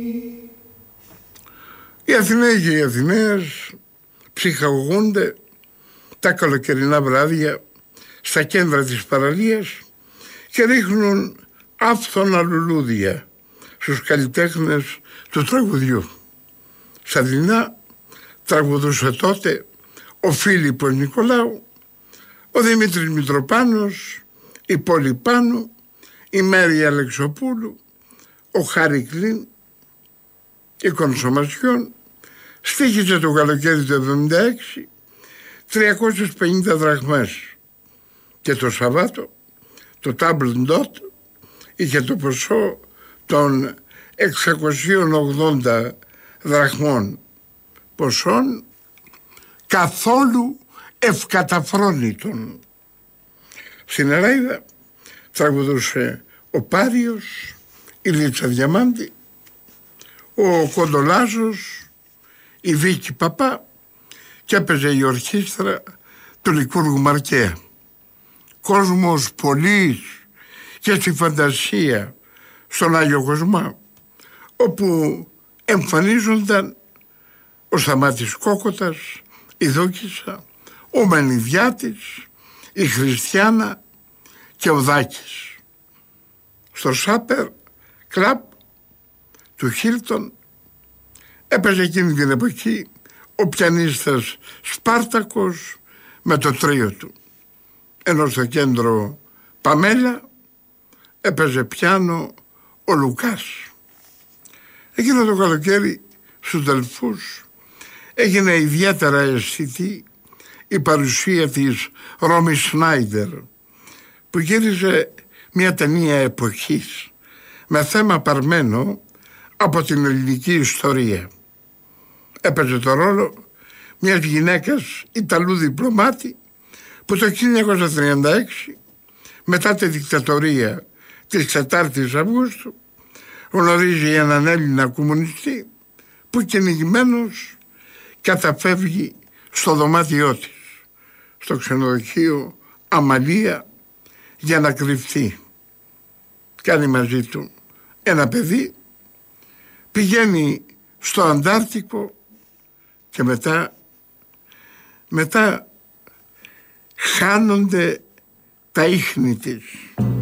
Οι Αθηναίοι και οι Αθηναίες ψυχαγωγούνται τα καλοκαιρινά βράδια στα κέντρα της παραλίας και ρίχνουν άφθονα λουλούδια στους καλλιτέχνες του τραγουδιού. Στα Αθηνά τραγουδούσε τότε ο Φίλιππος Νικολάου, ο Δημήτρης Μητροπάνος, η Πόλη Πάνου, η Μέρη Αλεξοπούλου, ο Χάρη Κλίν, η Κονσομασιόν. Στοίχιζε το καλοκαίρι του 1976 350 δραχμές και το Σαββάτο το Τάμπλ Ντότ είχε το ποσό των 680 δραχμών, ποσών καθόλου ευκαταφρόνητων. Στην Ελλάδα τραγουδούσε ο Πάριος, η Λίτσα Διαμάντη, ο Κοντολάζος, η Βίκη Παπά και έπαιζε η ορχήστρα του Λικούργου Μαρκέα. Κόσμος πολύς και στη φαντασία στον Άγιο Κοσμά, όπου εμφανίζονταν ο Σταμάτης Κόκοτας, η Δόκισσα, ο Μενιδιάτης, η Χριστιάνα και ο Δάκης. Στο Σάπερ Κλαμπ του Χίλτον έπαιζε εκείνη την εποχή ο πιανίστας Σπάρτακος με το τρίο του, ενώ στο κέντρο Παμέλα έπαιζε πιάνο ο Λουκάς. Εκείνο το καλοκαίρι στους Δελφούς έγινε ιδιαίτερα αισθητή η παρουσία της Ρόμι Σνάιντερ, που γύριζε μια ταινία εποχής με θέμα παρμένο από την ελληνική ιστορία. Έπαιζε το ρόλο μιας γυναίκας Ιταλού διπλωμάτη που το 1936, μετά τη δικτατορία της 4ης Αυγούστου, γνωρίζει έναν Έλληνα κομμουνιστή που κυνηγημένος καταφεύγει στο δωμάτιό της, στο ξενοδοχείο Αμαλία, για να κρυφτεί. Κάνει μαζί του ένα παιδί, πηγαίνει στο Αντάρτικο και μετά χάνονται τα ίχνη της.